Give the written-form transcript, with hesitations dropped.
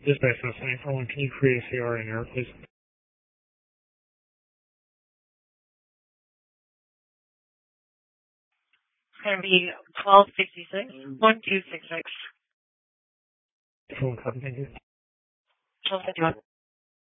Dispatch to 941, can you create a CR in error, please? It's going to be 1266, 1266. Phone copy, thank you. 1251.